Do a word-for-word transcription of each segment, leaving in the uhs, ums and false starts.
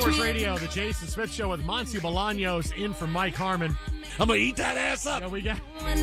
Sports Radio, the Jason Smith Show with Monty Bolaños in for Mike Harmon. I'm going to eat that ass up. Yeah, we got...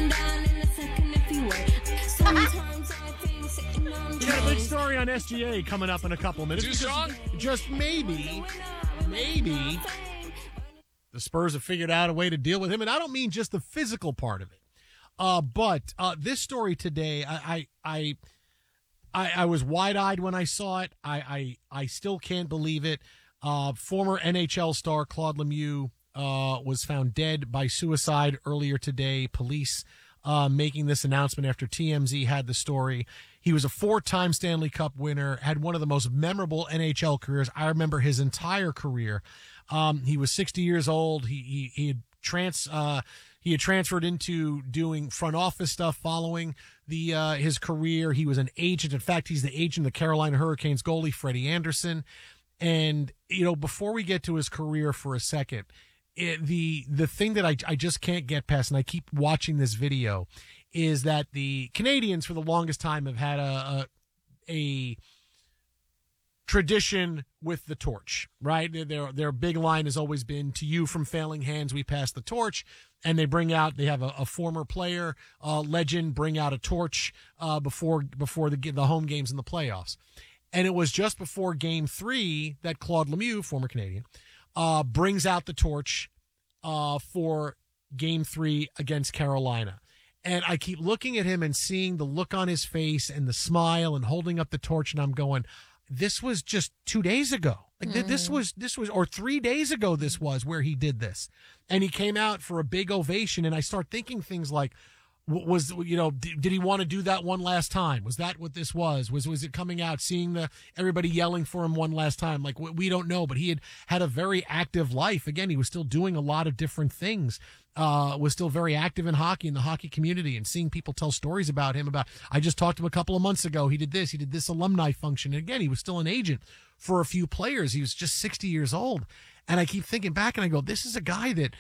We got a big story on S G A coming up in a couple of minutes. Too strong? Just maybe, maybe the Spurs have figured out a way to deal with him. And I don't mean just the physical part of it. Uh, but uh, this story today, I... I, I I, I was wide-eyed when I saw it. I, I, I still can't believe it. Uh, former N H L star Claude Lemieux uh, was found dead by suicide earlier today. Police uh, making this announcement after T M Z had the story. He was a four-time Stanley Cup winner, had one of the most memorable N H L careers. I remember his entire career. Um, he was sixty years old. He he, he had trans uh, he had transferred into doing front office stuff following the uh, his career. He was an agent. In fact, he's the agent of the Carolina Hurricanes goalie Freddie Anderson. And you know, before we get to his career for a second, it, the the thing that I I just can't get past, and I keep watching this video, is that the Canadians for the longest time have had a a, a tradition with the torch, right? Their their big line has always been, "To you from failing hands, we pass the torch." And they bring out, they have a, a former player, uh, legend, bring out a torch uh, before before the the home games in the playoffs. And it was just before Game Three that Claude Lemieux, former Canadian, uh, brings out the torch uh, for Game Three against Carolina. And I keep looking at him and seeing the look on his face and the smile and holding up the torch, and I'm going, this was just two days ago. Like mm. this was, this was, or three days ago this was where he did this. And he came out for a big ovation. And I start thinking things like, was, you know, did he want to do that one last time? Was that what this was? Was, was it coming out, seeing the, everybody yelling for him one last time? Like, we don't know, but he had had a very active life. Again, he was still doing a lot of different things. Uh, was still very active in hockey, in the hockey community, and seeing people tell stories about him about, I just talked to him a couple of months ago. He did this, he did this alumni function. And again, he was still an agent for a few players. He was just sixty years old. And I keep thinking back and I go, this is a guy that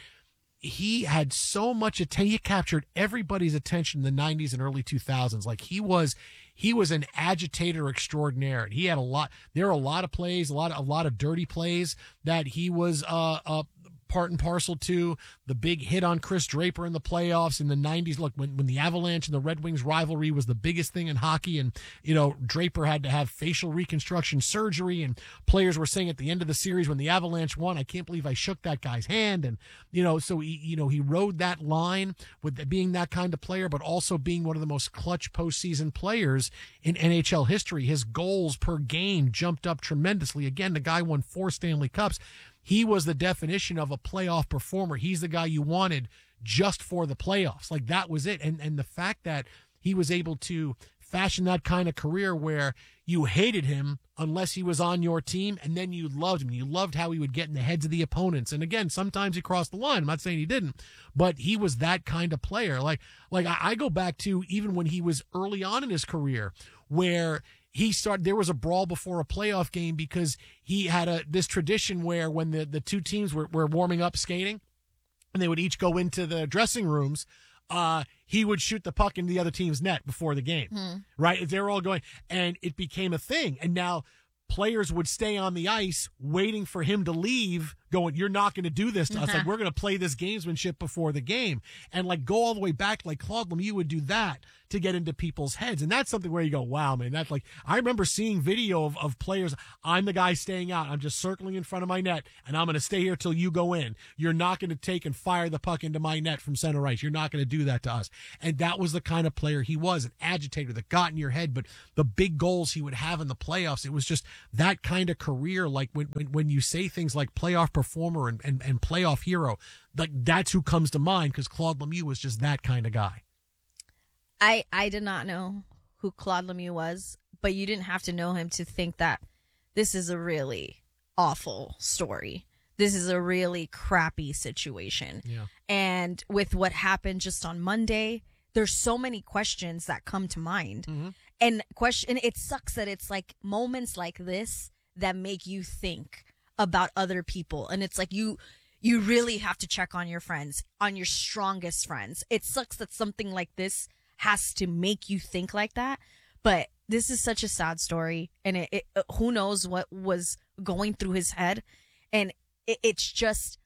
he had so much attention. He captured everybody's attention in the nineties and early two thousands. Like he was, he was an agitator extraordinaire. He had a lot, there are a lot of plays, a lot of, a lot of dirty plays that he was, uh, uh, part and parcel to. The big hit on Chris Draper in the playoffs in the nineties. Look, when, when the Avalanche and the Red Wings rivalry was the biggest thing in hockey, and, you know, Draper had to have facial reconstruction surgery, and players were saying at the end of the series when the Avalanche won, I can't believe I shook that guy's hand. And, you know, so he, you know, he rode that line with being that kind of player, but also being one of the most clutch postseason players in N H L history. His goals per game jumped up tremendously. Again, the guy won four Stanley Cups. He was the definition of a playoff performer. He's the guy you wanted just for the playoffs. Like that was it. And, and the fact that he was able to fashion that kind of career where you hated him unless he was on your team, and then you loved him. You loved how he would get in the heads of the opponents. And again, sometimes he crossed the line. I'm not saying he didn't, but he was that kind of player. Like, like I, I go back to even when he was early on in his career where he started, there was a brawl before a playoff game because he had a, this tradition where when the, the two teams were, were warming up skating and they would each go into the dressing rooms, uh, he would shoot the puck into the other team's net before the game, hmm. right? They were all going, and it became a thing. And now players would stay on the ice waiting for him to leave, going, you're not going to do this to us. Like, we're going to play this gamesmanship before the game. And like go all the way back, like Claude Lemieux would do that to get into people's heads. And that's something where you go, wow, man, that's like, I remember seeing video of, of players. I'm the guy staying out. I'm just circling in front of my net and I'm going to stay here till you go in. You're not going to take and fire the puck into my net from center ice. You're not going to do that to us. And that was the kind of player he was, an agitator that got in your head, but the big goals he would have in the playoffs, it was just that kind of career. Like when, when, when you say things like playoff performer and, and, and playoff hero, like that's who comes to mind, because Claude Lemieux was just that kind of guy. I, I did not know who Claude Lemieux was, but you didn't have to know him to think that this is a really awful story. This is a really crappy situation. Yeah. And with what happened just on Monday, there's so many questions that come to mind. Mm-hmm. And question, it sucks that it's like moments like this that make you think about other people. And it's like you, you really have to check on your friends, on your strongest friends. It sucks that something like this has to make you think like that. But this is such a sad story. And it, it who knows what was going through his head. And it, it's just,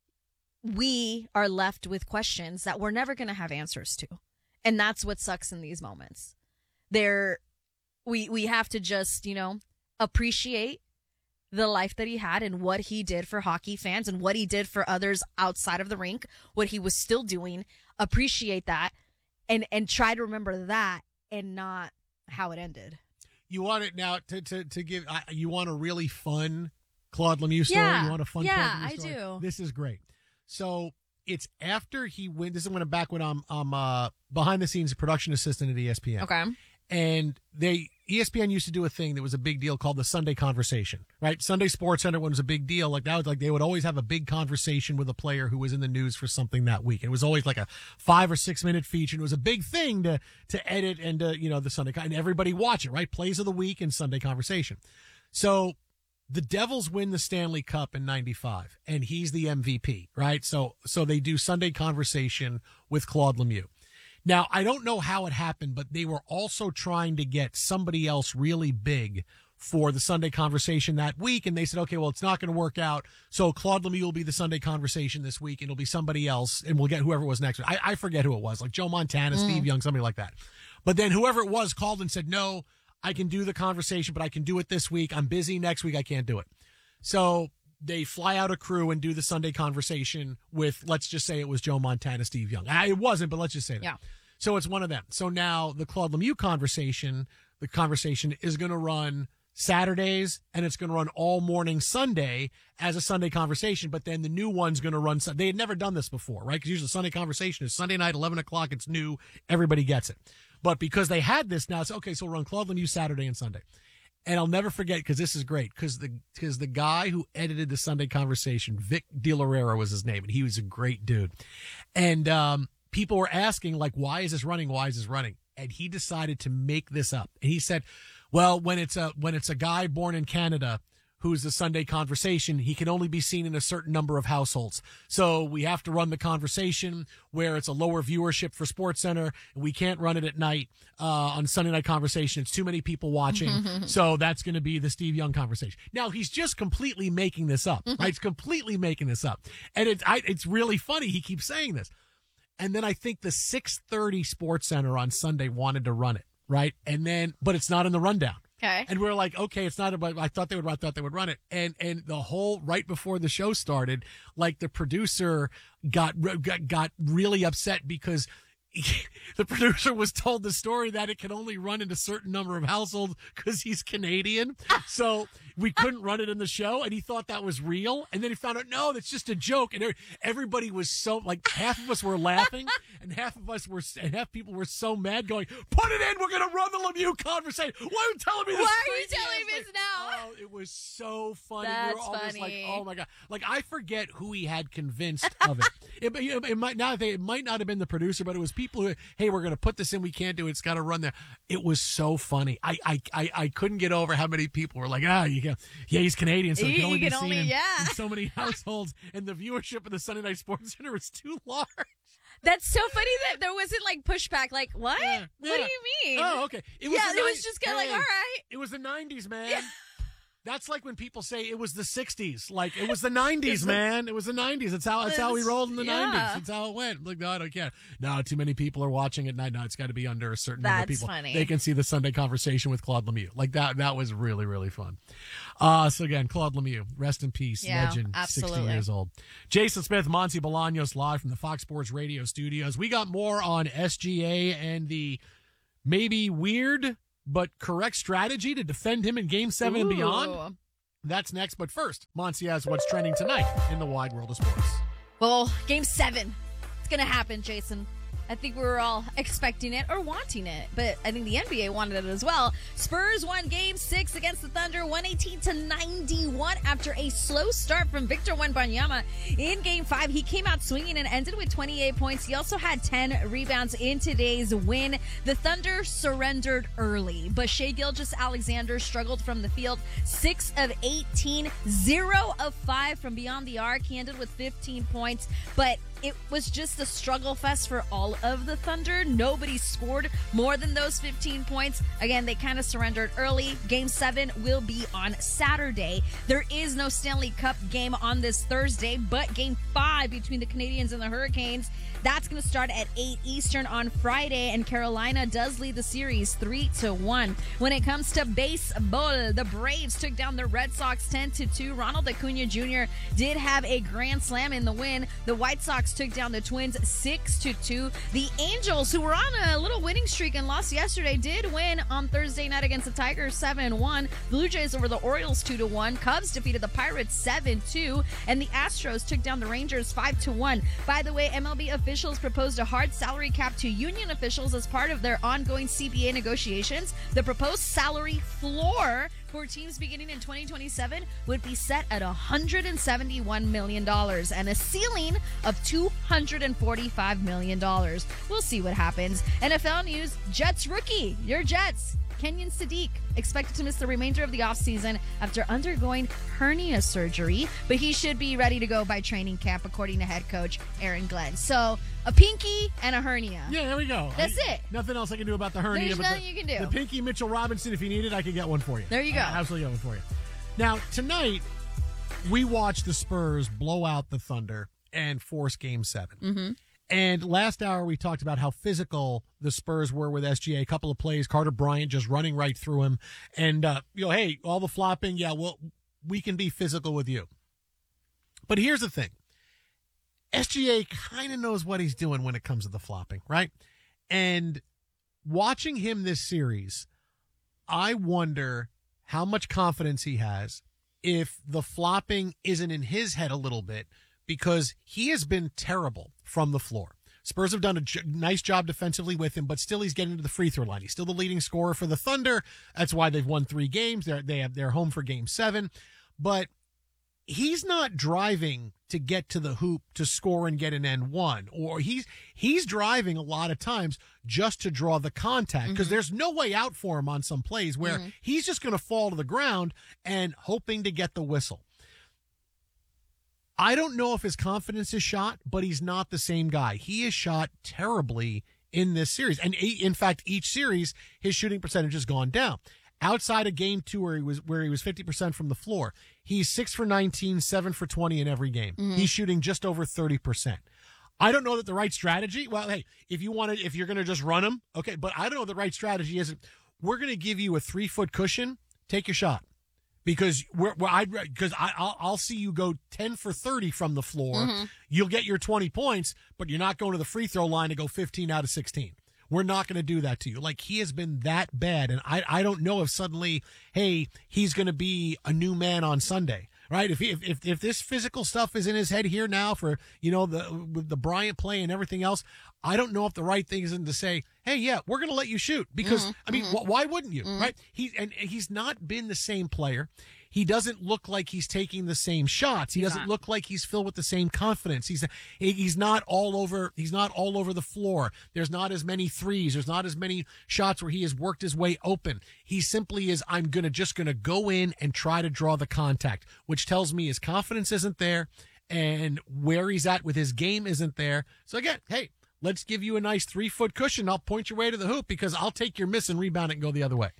we are left with questions that we're never going to have answers to. And that's what sucks in these moments. There, we we have to just, you know, appreciate the life that he had and what he did for hockey fans and what he did for others outside of the rink, what he was still doing. Appreciate that and and try to remember that and not how it ended. You want it now to to, to give uh, you want a really fun Claude Lemieux story? Yeah, You want a fun yeah, Claude Lemieux I story? do. This is great. So it's after he went. This is when I'm back when I'm I'm uh, behind the scenes production assistant at E S P N. Okay. And they E S P N used to do a thing that was a big deal called the Sunday Conversation, right? Sunday Sports Center when it was a big deal. Like that was like they would always have a big conversation with a player who was in the news for something that week. It was always like a five or six minute feature. And it was a big thing to to edit and to, you know, the Sunday and everybody watch it, right? Plays of the week and Sunday Conversation. So the Devils win the Stanley Cup in ninety-five, and he's the M V P, right? So so they do Sunday Conversation with Claude Lemieux. Now, I don't know how it happened, but they were also trying to get somebody else really big for the Sunday Conversation that week, and they said, okay, well, it's not going to work out, so Claude Lemieux will be the Sunday Conversation this week, and it'll be somebody else, and we'll get whoever was next. I, I forget who it was, like Joe Montana, mm. Steve Young, somebody like that. But then whoever it was called and said, no, I can do the conversation, but I can do it this week. I'm busy next week. I can't do it. So they fly out a crew and do the Sunday Conversation with, let's just say it was Joe Montana, Steve Young. I, it wasn't, but let's just say that. Yeah. So it's one of them. So now the Claude Lemieux conversation, the conversation is going to run Saturdays and it's going to run all morning Sunday as a Sunday Conversation. But then the new one's going to run. They had never done this before, right? Because usually the Sunday Conversation is Sunday night, eleven o'clock. It's new. Everybody gets it. But because they had this now, it's okay. So we'll run Claude Lemieux Saturday and Sunday. And I'll never forget because this is great because the because the guy who edited the Sunday Conversation, Vic DeLaurera was his name, and he was a great dude. And um, people were asking, like, why is this running? Why is this running? And he decided to make this up. And he said, well, when it's a when it's a guy born in Canada who's the Sunday Conversation, he can only be seen in a certain number of households. So we have to run the conversation where it's a lower viewership for SportsCenter, and we can't run it at night uh, on Sunday Night Conversation. It's too many people watching. So that's going to be the Steve Young conversation. Now, he's just completely making this up, right? He's completely making this up. And it's, I, it's really funny. He keeps saying this. And then I think the six thirty SportsCenter on Sunday wanted to run it, right? And then, but it's not in the rundown. Okay. And we we're like, okay, it's not about, I thought they would, I thought they would run it. And, and the whole, right before the show started, like the producer got, got, got really upset because the producer was told the story that it can only run in a certain number of households because he's Canadian. So we couldn't run it in the show. And he thought that was real. And then he found out, no, that's just a joke. And everybody was so, like, half of us were laughing and half of us were, and half people were so mad going, put it in. We're going to run the Lemieux conversation. Why are you telling me this? Why are you telling me this now? Oh, it was so funny. That's we were all just funny. like, oh my God. Like, I forget who he had convinced of it. it, it, it might not, it might not have been the producer, but it was people who, hey, we're going to put this in. We can't do it. It's got to run there. It was so funny. I, I, I, I couldn't get over how many people were like, ah, you can, yeah, he's Canadian, so he can only you be can seen only, in, yeah. in so many households, and the viewership of the Sunday Night Sports Center is too large. That's so funny that there wasn't like pushback. Like, what? Yeah, What do yeah. you mean? Oh, okay. It was yeah, the it was ni- just kind of hey, like, all right. It was the nineties, man. That's like when people say it was the sixties. Like, it was the nineties, man. It was the nineties. That's how, that's how we rolled in the Yeah. nineties. That's how it went. Like, no, I don't care. No, too many people are watching at night. No, it's got to be under a certain number of That's people. funny. They can see the Sunday Conversation with Claude Lemieux. Like, that That was really, really fun. Uh, so, again, Claude Lemieux, rest in peace, Yeah, legend, sixty absolutely. years old. Jason Smith, Monty Bolaños, live from the Fox Sports Radio studios. We got more on S G A and the maybe weird but correct strategy to defend him in Game seven and beyond. Ooh. That's next, but first, Monty has what's trending tonight in the wide world of sports. Well, game seven. It's going to happen, Jason. I think we were all expecting it or wanting it, but I think the N B A wanted it as well. Spurs won game six against the Thunder, one eighteen to ninety-one after a slow start from Victor Wembanyama. In game five, he came out swinging and ended with twenty-eight points. He also had ten rebounds in today's win. The Thunder surrendered early, but Shai Gilgeous-Alexander struggled from the field. six of eighteen, zero of five from beyond the arc. He ended with fifteen points, but it was just a struggle fest for all of the Thunder. Nobody scored more than those fifteen points. Again, they kind of surrendered early. Game seven will be on Saturday. There is no Stanley Cup game on this Thursday, but game five between the Canadiens and the Hurricanes, that's going to start at eight Eastern on Friday, and Carolina does lead the series three to one. When it comes to baseball, the Braves took down the Red Sox ten to two. Ronald Acuna Junior did have a grand slam in the win. The White Sox took down the Twins six to two. The Angels, who were on a little winning streak and lost yesterday, did win on Thursday night against the Tigers seven one. Blue Jays over the Orioles two to one. Cubs defeated the Pirates seven two. And the Astros took down the Rangers five to one. By the way, M L B officials proposed a hard salary cap to union officials as part of their ongoing C B A negotiations. The proposed salary floor for teams beginning in twenty twenty-seven would be set at one hundred seventy-one million dollars and a ceiling of two hundred forty-five million dollars. We'll see what happens. N F L news, Jets rookie, your Jets, Kenyon Sadiq, expected to miss the remainder of the offseason after undergoing hernia surgery, but he should be ready to go by training camp, according to head coach Aaron Glenn. So, a pinky and a hernia. Yeah, there we go. That's I, it. Nothing else I can do about the hernia. There's but nothing the, you can do. The pinky Mitchell Robinson, if you need it, I could get one for you. There you go. I absolutely get one for you. Now, tonight, we watched the Spurs blow out the Thunder and force Game seven. Mm-hmm. And last hour, we talked about how physical the Spurs were with S G A. A couple of plays, Carter Bryant just running right through him. And, uh, you know, hey, all the flopping, yeah, well, we can be physical with you. But here's the thing. S G A kind of knows what he's doing when it comes to the flopping, right? And watching him this series, I wonder how much confidence he has if the flopping isn't in his head a little bit, because he has been terrible from the floor. Spurs have done a j- nice job defensively with him, but still he's getting to the free throw line. He's still the leading scorer for the Thunder. That's why they've won three games. They're, they have, they're home for game seven. But he's not driving to get to the hoop to score and get an N one, or he's he's driving a lot of times just to draw the contact, because mm-hmm. there's no way out for him on some plays where mm-hmm. he's just going to fall to the ground and hoping to get the whistle. I don't know if his confidence is shot, but he's not the same guy. He is shot terribly in this series. And in fact, each series, his shooting percentage has gone down. Outside of game two, where he was where he was fifty percent from the floor, he's six for nineteen, seven for twenty in every game. Mm-hmm. He's shooting just over thirty percent. I don't know that the right strategy. Well, hey, if you want to, if you're going to just run him, okay. But I don't know the right strategy is. We're going to give you a three foot cushion. Take your shot. Because we're, we're I because I I'll, I'll see you go ten for thirty from the floor. Mm-hmm. You'll get your twenty points, but you're not going to the free throw line to go fifteen out of sixteen. We're not going to do that to you. Like, he has been that bad, and I I don't know if suddenly, hey, he's going to be a new man on Sunday, right? If, he, if if if this physical stuff is in his head here now for, you know, the with the Bryant play and everything else, I don't know if the right thing isn't to say, hey, yeah, we're going to let you shoot, because mm-hmm. I mean, mm-hmm. wh- why wouldn't you, mm-hmm. right? He and he's not been the same player. He doesn't look like he's taking the same shots. He doesn't look like he's filled with the same confidence. He's he's not all over. He's not all over the floor. There's not as many threes. There's not as many shots where he has worked his way open. He simply is, I'm gonna just gonna go in and try to draw the contact, which tells me his confidence isn't there, and where he's at with his game isn't there. So again, hey, let's give you a nice three foot cushion. I'll point your way to the hoop, because I'll take your miss and rebound it and go the other way.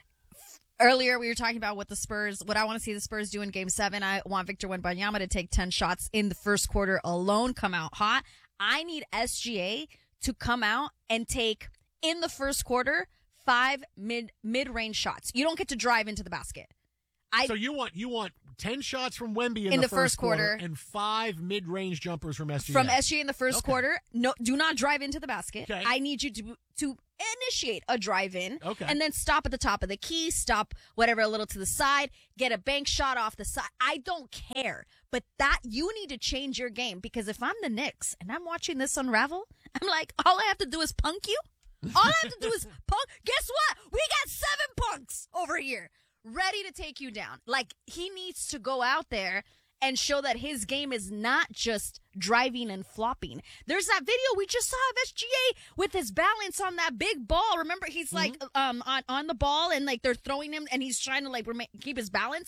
Earlier, we were talking about what the Spurs, what I want to see the Spurs do in Game seven. I want Victor Wembanyama to take ten shots in the first quarter alone, come out hot. I need S G A to come out and take, in the first quarter, five mid, mid-range shots. You don't get to drive into the basket. I, so you want you want ten shots from Wemby in, in the, the first, first quarter, quarter and five mid-range jumpers from S G A. From S G A in the first okay. quarter. No, do not drive into the basket. Okay. I need you to to initiate a drive-in, okay. and then stop at the top of the key, stop whatever a little to the side, get a bank shot off the side. I don't care, but that you need to change your game, because if I'm the Knicks and I'm watching this unravel, I'm like, all I have to do is punk you. All I have to do is punk. Guess what? We got seven punks over here ready to take you down. Like, he needs to go out there and show that his game is not just driving and flopping. There's that video we just saw of S G A with his balance on that big ball. Remember, he's like mm-hmm. um on, on the ball, and like they're throwing him, and he's trying to like remain, keep his balance.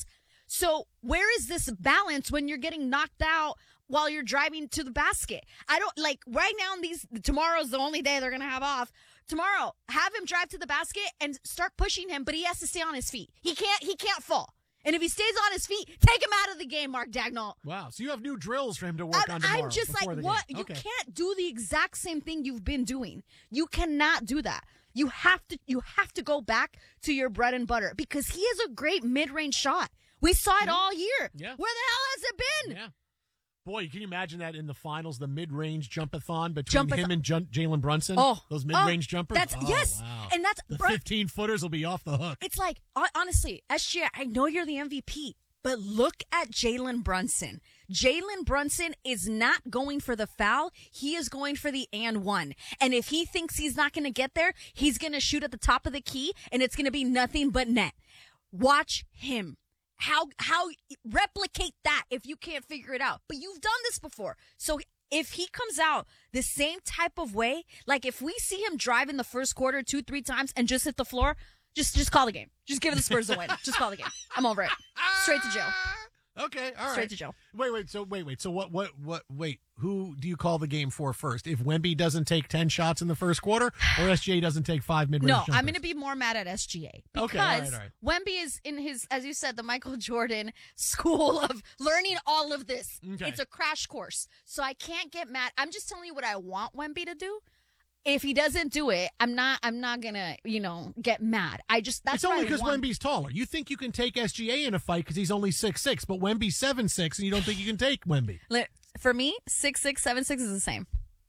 So where is this balance when you're getting knocked out while you're driving to the basket? I don't like right now. In these tomorrow's the only day they're gonna have off. Tomorrow, have him drive to the basket and start pushing him, but he has to stay on his feet. He can't. He can't fall. And if he stays on his feet, take him out of the game, Mark Dagnall. Wow. So you have new drills for him to work I'm, on tomorrow. I'm just like, what? You okay. can't do the exact same thing you've been doing. You cannot do that. You have to. You have to go back to your bread and butter because he is a great mid-range shot. We saw it yeah. all year. Yeah. Where the hell has it been? Yeah. Boy, can you imagine that in the finals, the mid-range jump-a-thon between Jump-a-thon. him and J- Jalen Brunson? Oh, those mid-range oh, jumpers? That's oh, yes, wow. and that's the bro, fifteen-footers will be off the hook. It's like honestly, S G A, I know you're the M V P, but look at Jalen Brunson. Jalen Brunson is not going for the foul. He is going for the and one. And if he thinks he's not going to get there, he's going to shoot at the top of the key, and it's going to be nothing but net. Watch him. How how replicate that if you can't figure it out? But you've done this before. So if he comes out the same type of way, like if we see him drive in the first quarter two, three times and just hit the floor, just just call the game. Just give the Spurs a win. Just call the game. I'm over it. Straight to jail. Okay, all right. Straight to jail. Wait, wait. So wait, wait. So what? What? What? Wait. Who do you call the game for first? If Wemby doesn't take ten shots in the first quarter, or S G A doesn't take five mid-range No, jumpers? I'm going to be more mad at S G A because Okay, all right, all right. Wemby is in his, as you said, the Michael Jordan school of learning all of this. Okay. It's a crash course, so I can't get mad. I'm just telling you what I want Wemby to do. If he doesn't do it, I'm not. I'm not gonna, you know, get mad. I just that's It's only because because Wemby's taller. You think you can take S G A in a fight because he's only six six, but Wemby's seven six, and you don't think you can take Wemby. For me, six six, seven six is the same.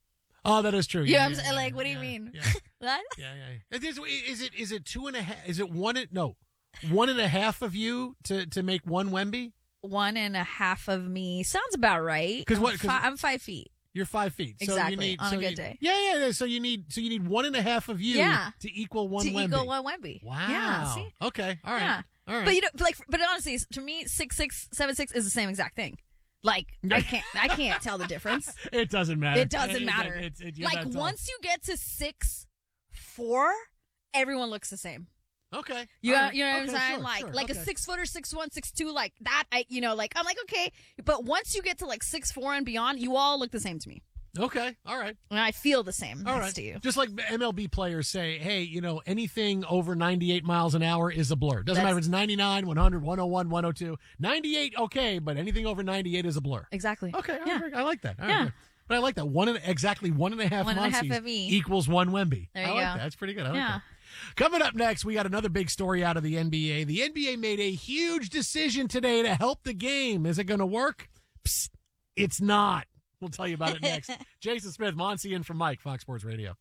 Oh, that is true. Yeah, Yeah, I'm yeah, s- yeah, like, what do you yeah, mean? Yeah, What? yeah, yeah. Is, is it is it two and a half? Is it one? and- No, one and a half of you to to make one Wemby? One and a half of me sounds about right. 'Cause I'm what- 'cause- fi- I'm five feet. You're five feet. So Exactly, you need, on so a good you- day. Yeah, yeah, yeah. So you need so you need one and a half of you Yeah. to equal one to Wemby. equal one Wemby. Wow. Yeah. See. Okay. All right. Yeah. All right. But you know, like, but honestly, to me, six six, seven six is the same exact thing. Like, I can't, I can't tell the difference. it doesn't matter. It doesn't matter. It, it, it, you're Like not tall. once you get to six four, everyone looks the same. Okay. You All know, right. you know what Okay, I'm saying? sure, like, sure, like okay. a six footer, six one, six two, like that. I, you know, like I'm like okay, but once you get to like six four and beyond, you all look the same to me, Okay. All right. and I feel the same All next right. to you. Just like M L B players say, hey, you know, anything over ninety-eight miles an hour is a blur. Doesn't That's- matter if it's ninety-nine, one hundred, one oh one, one oh two. ninety-eight, okay, but anything over ninety-eight is a blur. Exactly. Okay. Yeah. I, agree. I like that. All Yeah. right. But I like that. One and exactly one and a half One and a half Muncies of me. equals one Wemby. There I you like go. that. That's pretty good. I like Yeah. that. Coming up next, we got another big story out of the N B A. The N B A made a huge decision today to help the game. Is it going to work? Psst, it's not. We'll tell you about it next. Jason Smith, Monty in from Mike, Fox Sports Radio.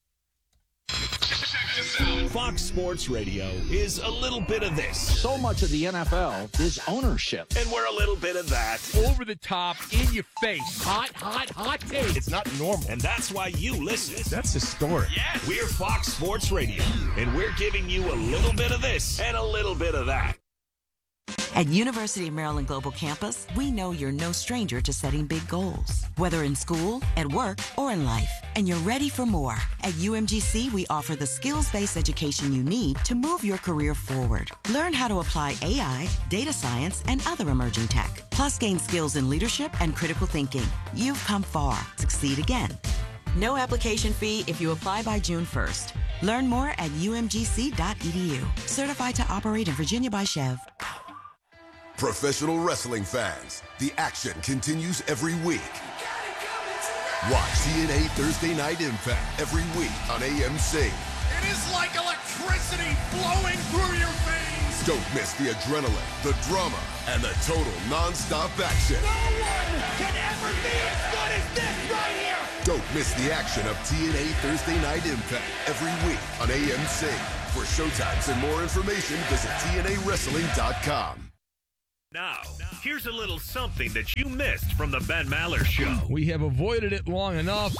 Fox Sports Radio is a little bit of this, So much of the N F L is ownership. and we're a little bit of that. Over the top, in your face. Hot, hot, hot take. It's not normal. And that's why you listen. That's historic. Yes. We're Fox Sports Radio, and we're giving you a little bit of this and a little bit of that. At University of Maryland Global Campus, we know you're no stranger to setting big goals, whether in school, at work, or in life, and you're ready for more. At U M G C, we offer the skills-based education you need to move your career forward. Learn how to apply A I, data science, and other emerging tech, plus gain skills in leadership and critical thinking. You've come far. Succeed again. No application fee if you apply by June first. Learn more at U M G C dot E D U. Certified to operate in Virginia by Chev. Professional wrestling fans, the action continues every week. Watch T N A Thursday Night Impact every week on A M C. It is like electricity flowing through your veins. Don't miss the adrenaline, the drama, and the total non-stop action. No one can ever be as good as this right here. Don't miss the action of T N A Thursday Night Impact every week on A M C. For showtimes and more information, visit T N A wrestling dot com. Now, here's a little something that you missed from the Ben Maller Show. We have avoided it long enough.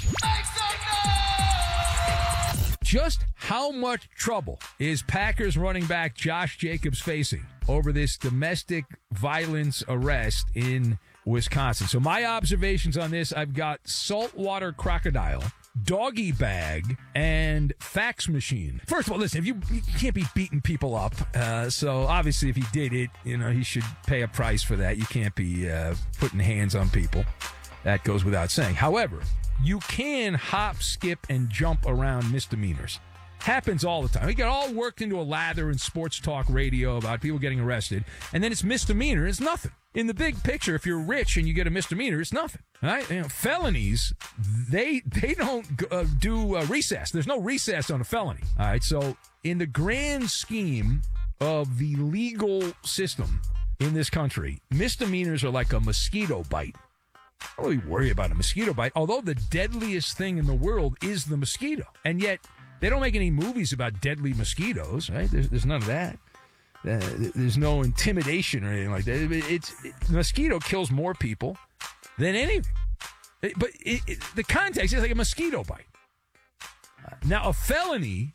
Just how much trouble is Packers running back Josh Jacobs facing over this domestic violence arrest in Wisconsin? So my observations on this, I've got saltwater crocodile, doggy bag and fax machine. First of all, listen, if you, you can't be beating people up. Uh, so obviously, if he did it, you know, he should pay a price for that. You can't be uh, putting hands on people. That goes without saying. However, you can hop, skip, and jump around misdemeanors. Happens all the time. We get all worked into a lather in sports talk radio about people getting arrested, and then it's misdemeanor. It's nothing. In the big picture, if you're rich and you get a misdemeanor, it's nothing. Right? You know, felonies, they they don't uh, do uh, recess. There's no recess on a felony. All right. So in the grand scheme of the legal system in this country, misdemeanors are like a mosquito bite. I don't really worry about a mosquito bite, although the deadliest thing in the world is the mosquito. And yet, they don't make any movies about deadly mosquitoes, right? There's, there's none of that. Uh, there's no intimidation or anything like that. It, it's it, the mosquito kills more people than anything. It, but it, it, the context is like a mosquito bite. Uh, now, a felony,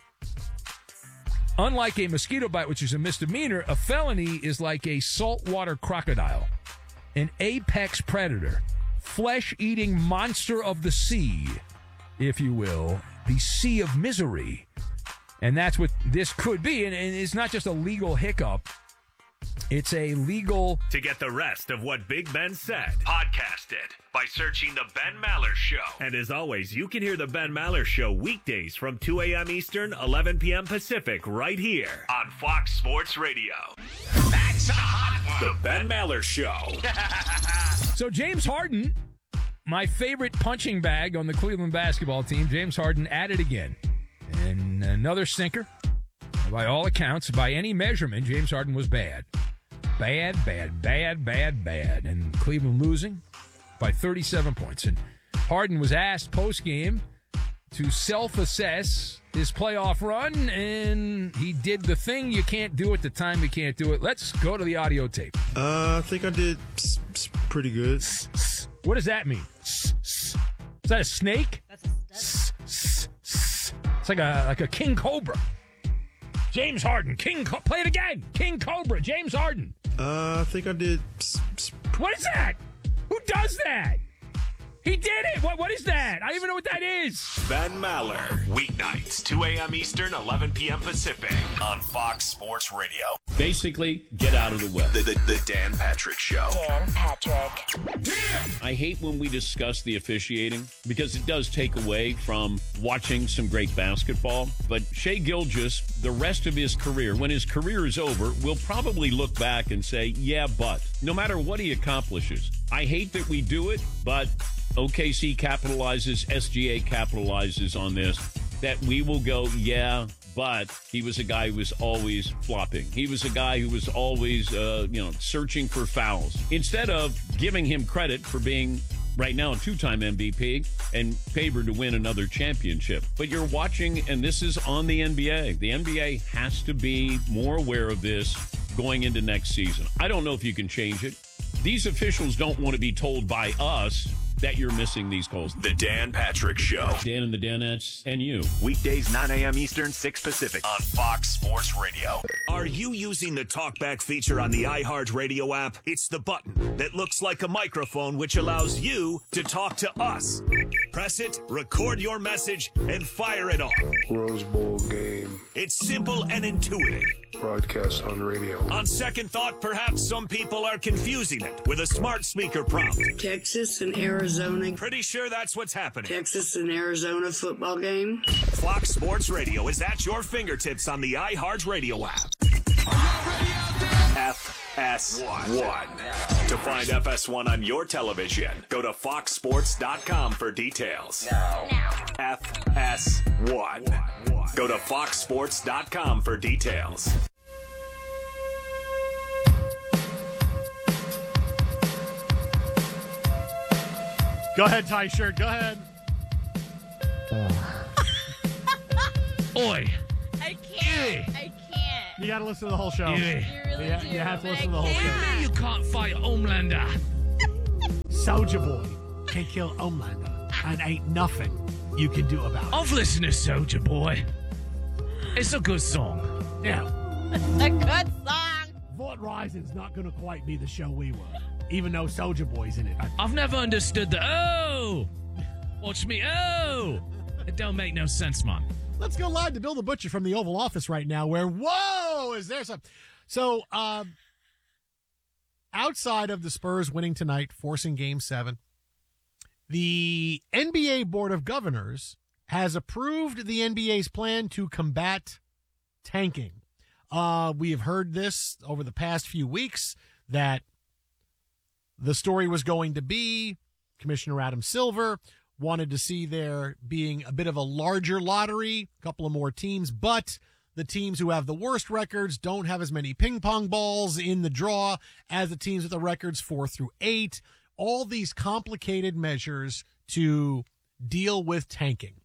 unlike a mosquito bite, which is a misdemeanor, a felony is like a saltwater crocodile, an apex predator, flesh-eating monster of the sea, if you will, the sea of misery. And that's what this could be. And, and it's not just a legal hiccup. It's a legal... To get the rest of what Big Ben said, podcast it by searching The Ben Maller Show. And as always, you can hear The Ben Maller Show weekdays from two a.m. Eastern, eleven p.m. Pacific, right here on Fox Sports Radio. That's a hot one. The Ben Maller Show. So James Harden, my favorite punching bag on the Cleveland basketball team, James Harden at it again. And another stinker. By all accounts, by any measurement, James Harden was bad. Bad, bad, bad, bad, bad. And Cleveland losing by thirty-seven points. And Harden was asked post-game to self-assess his playoff run, and he did the thing you can't do at the time you can't do it. Let's go to the audio tape. Uh, I think I did pretty good. What does that mean? Is that a snake? That's a stud. It's like a like a king cobra. James Harden, King. Co- play it again. King Cobra, James Harden. Uh, I think I did. What is that? Who does that? He did it. What? What is that? I don't even know what that is. Ben Maller, weeknights, two a.m. Eastern, eleven p.m. Pacific, on Fox Sports Radio. Basically, get out of the way. The, the, the Dan Patrick Show. Dan Patrick. I hate when we discuss the officiating because it does take away from watching some great basketball. But Shai Gilgeous, the rest of his career, when his career is over, will probably look back and say, yeah, but no matter what he accomplishes. I hate that we do it, but O K C capitalizes, S G A capitalizes on this, that we will go, yeah, but he was a guy who was always flopping. He was a guy who was always, uh, you know, searching for fouls. Instead of giving him credit for being, right now, a two-time M V P and favored to win another championship. But you're watching, and this is on the N B A. The N B A has to be more aware of this going into next season. I don't know if you can change it. These officials don't want to be told by us that you're missing these calls. The Dan Patrick Show. Dan and the Danettes and you. Weekdays, nine a.m. Eastern, six Pacific, on Fox Sports Radio. Are you using the TalkBack feature on the iHeartRadio app? It's the button that looks like a microphone, which allows you to talk to us. Press it, record your message, and fire it off. Rose Bowl game. It's simple and intuitive. Broadcast on radio. On second thought, perhaps some people are confusing it with a smart speaker prompt. Texas and Arizona. Pretty sure that's what's happening. Texas and Arizona football game. Fox Sports Radio is at your fingertips on the iHeartRadio app. F S one. To find F S one on your television, go to fox sports dot com for details. Now. F S one. Go to fox sports dot com for details. Go ahead, Ty Shirt. Go ahead. Oi. I can't. I can't. You got to listen to the whole show. Yeah. You really Yeah, do. you have to but listen to I the whole can't. show. You can't fight Homelander. Soldier Boy can kill Homelander, and ain't nothing you can do about it. I've listened to Soldier Boy. It's a good song. Now, A good song. Vought Rising's not going to quite be the show we were, even though Soldier Boy's in it. I- I've never understood the oh. Watch me oh. It don't make no sense, Mom. Let's go live to Bill the Butcher from the Oval Office right now, where, whoa, is there some... So, um, outside of the Spurs winning tonight, forcing Game seven, the N B A Board of Governors has approved the N B A's plan to combat tanking. Uh, we have heard this over the past few weeks, that the story was going to be Commissioner Adam Silver wanted to see there being a bit of a larger lottery, a couple of more teams, but the teams who have the worst records don't have as many ping pong balls in the draw as the teams with the records four through eight. All these complicated measures to deal with tanking.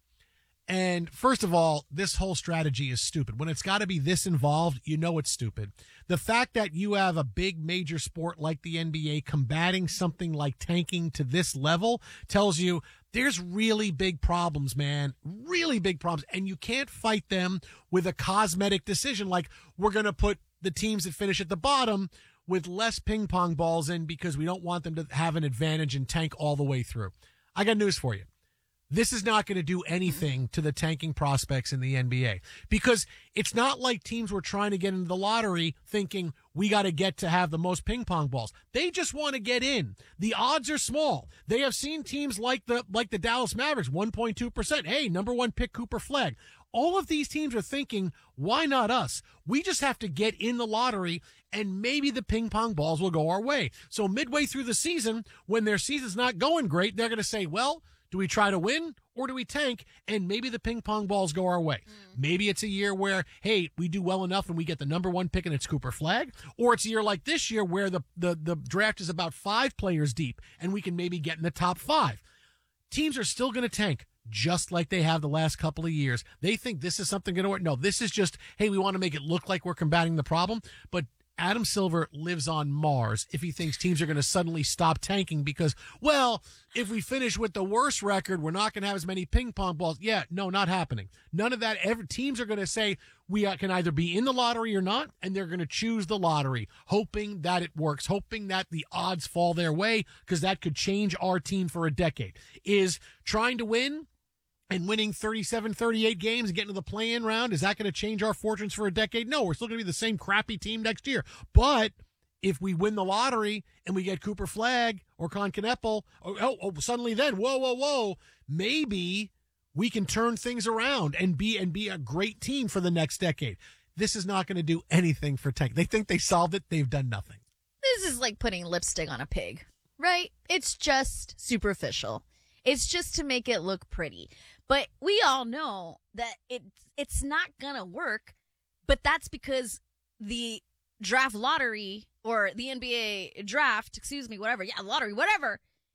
And first of all, this whole strategy is stupid. When it's got to be this involved, you know it's stupid. The fact that you have a big major sport like the N B A combating something like tanking to this level tells you there's really big problems, man. Really big problems. And you can't fight them with a cosmetic decision like we're going to put the teams that finish at the bottom with less ping pong balls in because we don't want them to have an advantage and tank all the way through. I got news for you. This is not going to do anything to the tanking prospects in the N B A because it's not like teams were trying to get into the lottery thinking we got to get to have the most ping pong balls. They just want to get in. The odds are small. They have seen teams like the like the Dallas Mavericks, one point two percent. Hey, number one pick Cooper Flagg. All of these teams are thinking, why not us? We just have to get in the lottery and maybe the ping pong balls will go our way. So midway through the season, when their season's not going great, they're going to say, well, do we try to win or do we tank? And maybe the ping pong balls go our way. Mm. Maybe it's a year where, hey, we do well enough and we get the number one pick and it's Cooper Flagg. Or it's a year like this year where the, the, the draft is about five players deep and we can maybe get in the top five. Teams are still going to tank just like they have the last couple of years. They think this is something going to work. No, this is just, hey, we want to make it look like we're combating the problem. But Adam Silver lives on Mars if he thinks teams are going to suddenly stop tanking because, well, if we finish with the worst record, we're not going to have as many ping pong balls. Yeah, no, not happening. None of that. Every, teams are going to say we can either be in the lottery or not, and they're going to choose the lottery, hoping that it works, hoping that the odds fall their way because that could change our team for a decade. Is trying to win and winning thirty-seven, thirty-eight games and getting to the play-in round, is that going to change our fortunes for a decade? No, we're still going to be the same crappy team next year. But if we win the lottery and we get Cooper Flagg or Con Kneppel, oh, oh, oh, suddenly then, whoa, whoa, whoa, maybe we can turn things around and be and be a great team for the next decade. This is not going to do anything for tank. They think they solved it. They've done nothing. This is like putting lipstick on a pig, right? It's just superficial. It's just to make it look pretty. But we all know that it, it's not going to work, but that's because the draft lottery or the N B A draft, excuse me, whatever, yeah, lottery, whatever,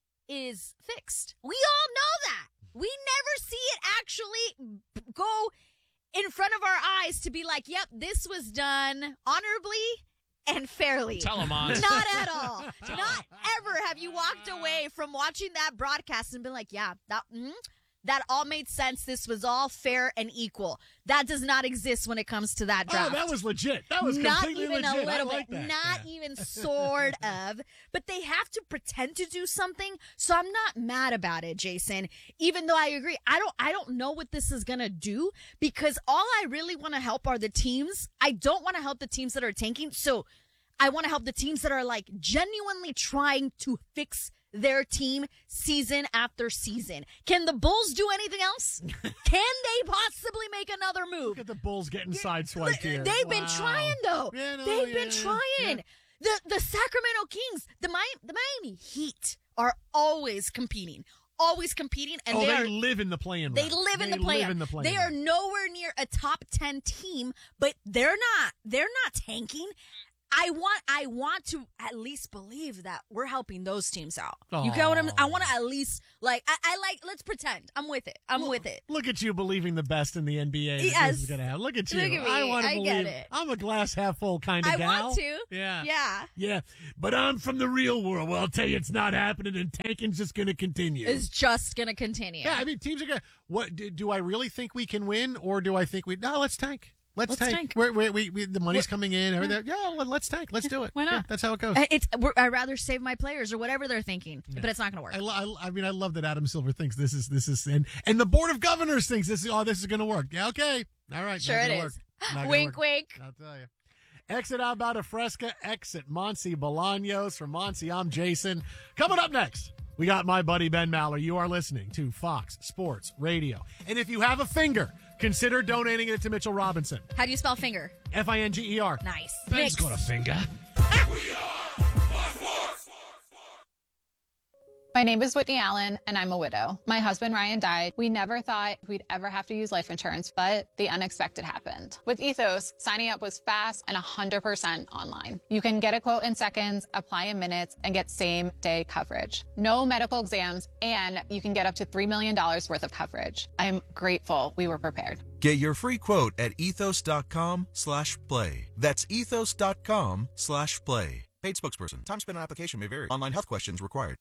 is fixed. We all know that. We never see it actually go in front of our eyes to be like, yep, this was done honorably and fairly. Tell them on. Not at all. Not ever have you walked away from watching that broadcast and been like, yeah, that mm, that all made sense. This was all fair and equal. That does not exist when it comes to that draft. Oh, that was legit. That was not completely even legit. a little I like bit. that. Not Yeah. even sort of. But they have to pretend to do something. So I'm not mad about it, Jason. Even though I agree, I don't. I don't know what this is gonna do because all I really want to help are the teams. I don't want to help the teams that are tanking. So I want to help the teams that are like genuinely trying to fix their team season after season. Can the Bulls do anything else? Can they possibly make another move? Look at the Bulls getting sideswiped here. They've Wow. been trying though. Yeah, no, They've yeah, been trying. yeah. The the Sacramento Kings, the Miami, the Miami Heat are always competing. Always competing, and oh, they, they are, live in the play-in They round. live in They the play. live in the play-in They are round. nowhere near a top ten team, but they're not. They're not tanking. I want I want to at least believe that we're helping those teams out. You get what I'm I want to at least like I, I like let's pretend. I'm with it. I'm Look, with it. Look at you believing the best in the N B A. that Yes. This is gonna happen. Look at you. Look at me. I want to I believe. get it. I'm a glass half full kind of I gal. want to. Yeah. Yeah. Yeah. But I'm from the real world. Well, I'll tell you, it's not happening, and tanking's just going to continue. It's just going to continue. Yeah. I mean, teams are going. to What do, do I really think we can win, or do I think we? No, let's tank. Let's, Let's tank. tank. We're, we're, we we the money's We're- coming in. Everything. Yeah, well, let's tank. Let's do it. Why not? Yeah, that's how it goes. Uh, It's we're, I'd rather save my players or whatever they're thinking, but it's not going to work. I, lo- I, I mean, I love that Adam Silver thinks this is this is and and the board of governors thinks this is oh this is going to work. Yeah, okay, all right, Sure not it gonna is. work. Not gonna Wink, work. wink. I'll tell you. Exit Outbound of Fresca, exit Monty Bolaños. From Monty, I'm Jason. Coming up next, we got my buddy Ben Maller. You are listening to Fox Sports Radio, and if you have a finger, consider donating it to Mitchell Robinson. How do you spell finger? F I N G E R. Nice. Ben's Mix. got a finger. My name is Whitney Allen, and I'm a widow. My husband, Ryan, died. We never thought we'd ever have to use life insurance, but the unexpected happened. With Ethos, signing up was fast and one hundred percent online. You can get a quote in seconds, apply in minutes, and get same-day coverage. No medical exams, and you can get up to three million dollars worth of coverage. I'm grateful we were prepared. Get your free quote at ethos.com slash play. That's ethos.com slash play. Paid spokesperson. Time spent on application may vary. Online health questions required.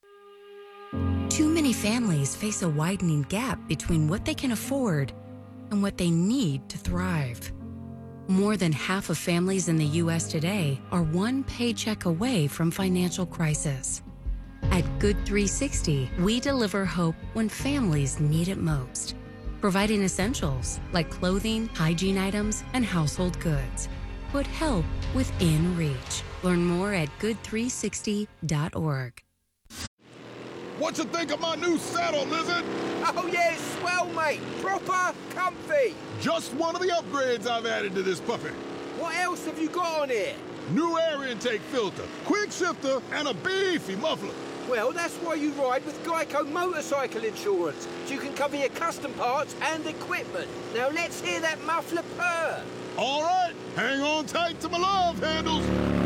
Too many families face a widening gap between what they can afford and what they need to thrive. More than half of families in the U S today are one paycheck away from financial crisis. At Good three sixty, we deliver hope when families need it most, providing essentials like clothing, hygiene items, and household goods. Put help within reach. Learn more at good three sixty dot org. What you think of my new saddle, Lizard? Oh, yeah, it's swell, mate. Proper comfy. Just one of the upgrades I've added to this puppy. What else have you got on here? New air intake filter, quick shifter, and a beefy muffler. Well, that's why you ride with Geico Motorcycle Insurance, so you can cover your custom parts and equipment. Now let's hear that muffler purr. All right, hang on tight to my love handles.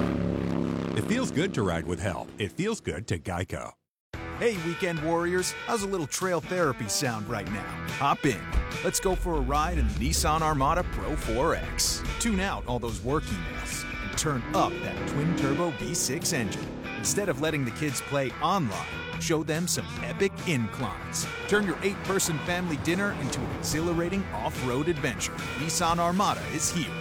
It feels good to ride with help. It feels good to Geico. Hey, weekend warriors, how's a little trail therapy sound right now? Hop in. Let's go for a ride in the Nissan Armada Pro four X. Tune out all those work emails and turn up that twin-turbo V six engine. Instead of letting the kids play online, show them some epic inclines. Turn your eight-person family dinner into an exhilarating off-road adventure. Nissan Armada is here.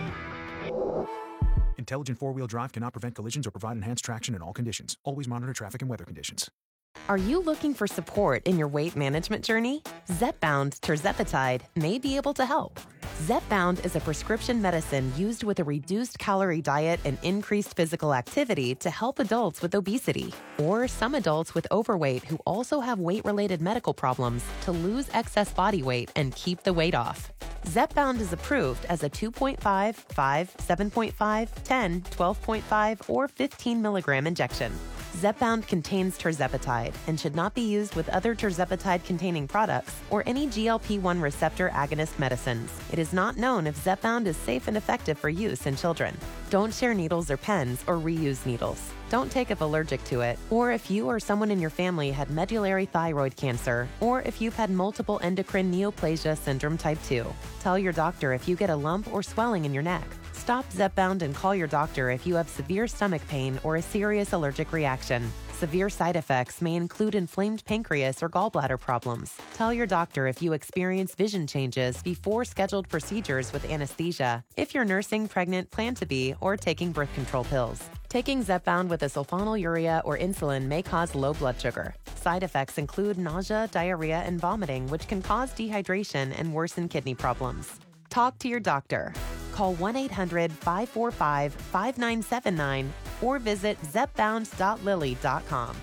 Intelligent four-wheel drive cannot prevent collisions or provide enhanced traction in all conditions. Always monitor traffic and weather conditions. Are you looking for support in your weight management journey? Zepbound tirzepatide may be able to help. Zepbound is a prescription medicine used with a reduced calorie diet and increased physical activity to help adults with obesity or some adults with overweight who also have weight-related medical problems to lose excess body weight and keep the weight off. Zepbound is approved as a two point five, five, seven point five, ten, twelve point five, or fifteen milligram injection. Zepbound contains tirzepatide and should not be used with other tirzepatide-containing products or any G L P one receptor agonist medicines. It is not known if Zepbound is safe and effective for use in children. Don't share needles or pens or reuse needles. Don't take if allergic to it, or if you or someone in your family had medullary thyroid cancer, or if you've had multiple endocrine neoplasia syndrome type two. Tell your doctor if you get a lump or swelling in your neck. Stop Zepbound and call your doctor if you have severe stomach pain or a serious allergic reaction. Severe side effects may include inflamed pancreas or gallbladder problems. Tell your doctor if you experience vision changes before scheduled procedures with anesthesia, if you're nursing, pregnant, plan to be, or taking birth control pills. Taking Zepbound with a sulfonylurea or insulin may cause low blood sugar. Side effects include nausea, diarrhea, and vomiting, which can cause dehydration and worsen kidney problems. Talk to your doctor. Call one eight hundred, five four five, five nine seven nine or visit zepbound dot lilly dot com.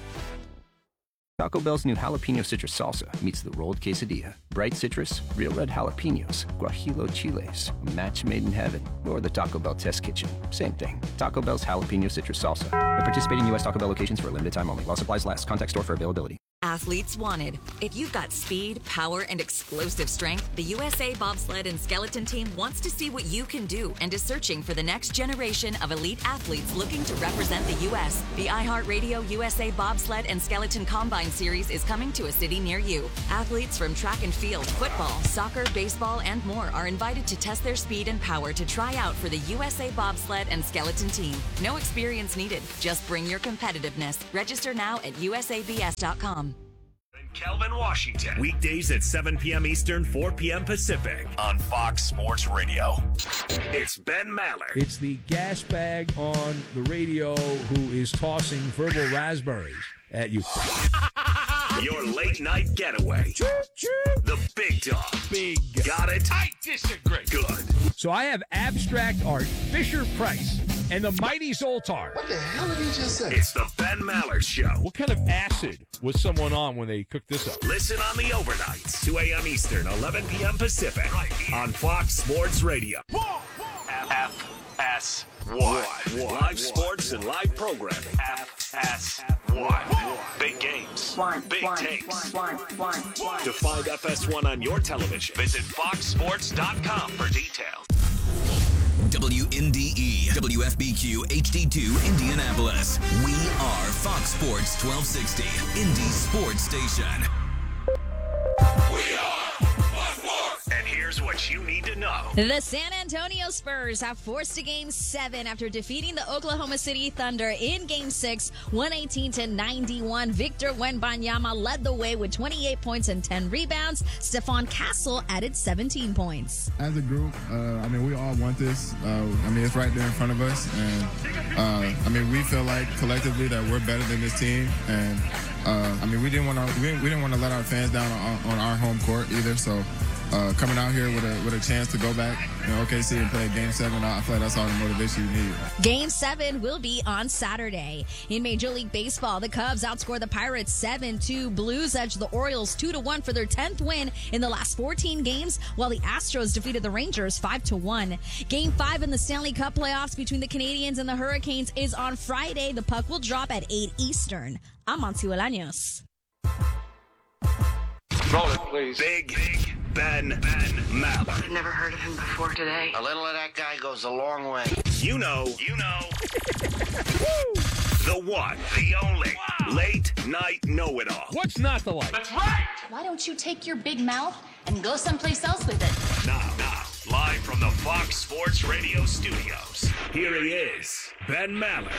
Taco Bell's new jalapeno citrus salsa meets the rolled quesadilla. Bright citrus, real red jalapenos, guajillo chiles, a match made in heaven, or the Taco Bell test kitchen. Same thing. Taco Bell's jalapeno citrus salsa. At participating U S Taco Bell locations for a limited time only. While supplies last. Contact store for availability. Athletes wanted. If you've got speed, power, and explosive strength, the U S A Bobsled and Skeleton Team wants to see what you can do and is searching for the next generation of elite athletes looking to represent the U S The iHeartRadio U S A Bobsled and Skeleton Combine Series is coming to a city near you. Athletes from track and field, football, soccer, baseball, and more are invited to test their speed and power to try out for the U S A Bobsled and Skeleton Team. No experience needed. Just bring your competitiveness. Register now at U S A B S dot com. Kelvin Washington. Weekdays at seven p.m. Eastern, four p.m. Pacific on Fox Sports Radio. It's Ben Maller. It's the gas bag on the radio who is tossing verbal raspberries at you. Your late night getaway. The big dog. Big. Got it? I disagree. Good. So I have abstract art, Fisher Price, and the Mighty Zoltar. What the hell did he just say? It's the Ben Maller Show. What kind of acid was someone on when they cooked this up? Listen on the overnights, two a.m. Eastern, eleven p.m. Pacific, right here on Fox Sports Radio. F S one. Live sports and live programming. F S one. Big games. Big takes. To find F S one on your television, visit fox sports dot com for details. W N D E, W F B Q, H D two, Indianapolis. We are Fox Sports twelve sixty, Indy Sports Station. We are Fox Sports. And here's what you need to know. The San Antonio Spurs have forced a game seven after defeating the Oklahoma City Thunder in game six, one eighteen to ninety-one. Victor Wembanyama led the way with twenty-eight points and ten rebounds. Stephon Castle added seventeen points. As a group, uh, I mean, we all want this. Uh, I mean, it's right there in front of us. And, uh, I mean, we feel like collectively that we're better than this team. And, uh, I mean, we didn't want to we, we didn't want to let our fans down on, on our home court either. So, Uh, coming out here with a with a chance to go back in O K C and play Game Seven, I feel like that's all the motivation you need. Game Seven will be on Saturday. In Major League Baseball, the Cubs outscore the Pirates seven two. Blues edge the Orioles two to one for their tenth win in the last fourteen games, while the Astros defeated the Rangers five to one. Game Five in the Stanley Cup playoffs between the Canadiens and the Hurricanes is on Friday. The puck will drop at eight Eastern. I'm Monty Bolaños. Roll it, please. Big, big Ben, Ben Maller. I've never heard of him before today. A little of that guy goes a long way. You know, you know. The one, the only, wow. Late night know-it-all. What's not to like? That's right. Why don't you take your big mouth and go someplace else with it? Now, now, live from the Fox Sports Radio studios, here he is, Ben Maller.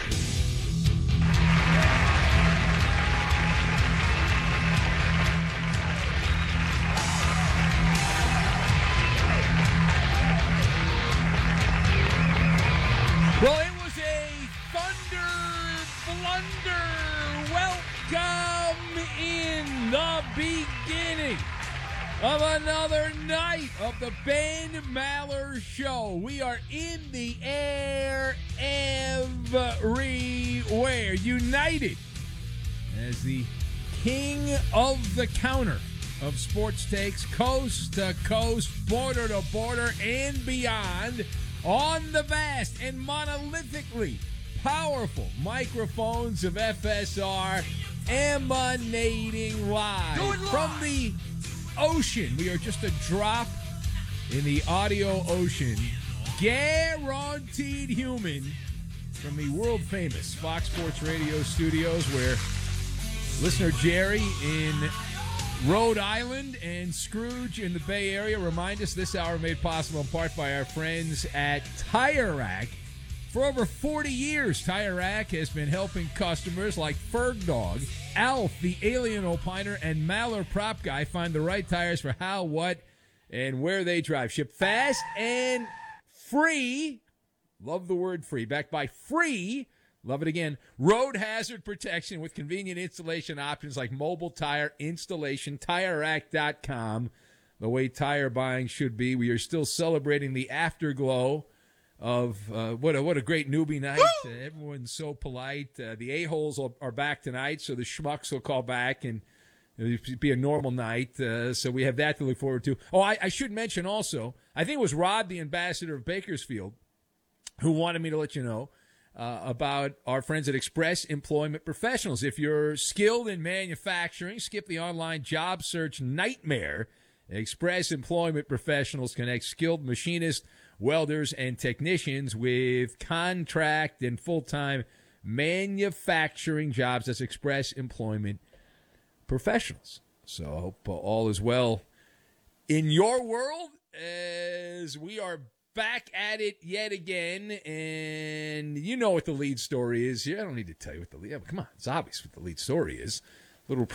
Well, it was a thunder blunder. Welcome in the beginning of another night of the Ben Maller Show. We are in the air everywhere, united as the king of the counter of sports takes, coast to coast, border to border, and beyond, on the vast and monolithically powerful microphones of F S R, emanating live, live from the ocean. We are just a drop in the audio ocean. Guaranteed human from the world famous Fox Sports Radio studios, where listener Jerry in Rhode Island and Scrooge in the Bay Area remind us this hour made possible in part by our friends at Tire Rack. For over forty years, Tire Rack has been helping customers like Ferg Dog, Alf, the Alien Opiner, and Maller Prop Guy find the right tires for how, what, and where they drive. Ship fast and free. Love the word free. Backed by free. Love it again. Road hazard protection with convenient installation options like mobile tire installation. Tire Rack dot com. The way tire buying should be. We are still celebrating the afterglow of uh, what a what a great newbie night. Uh, everyone's so polite. Uh, the a-holes are, are back tonight, so the schmucks will call back and it'll be a normal night. Uh, so we have that to look forward to. Oh, I, I should mention also, I think it was Rob, the ambassador of Bakersfield, who wanted me to let you know Uh, about our friends at Express Employment Professionals. If you're skilled in manufacturing, skip the online job search nightmare. Express Employment Professionals connect skilled machinists, welders, and technicians with contract and full-time manufacturing jobs. That's Express Employment Professionals. So I hope uh, all is well in your world as we are back at it yet again, and you know what the lead story is here. I don't need to tell you what the lead. Come on, it's obvious what the lead story is. Little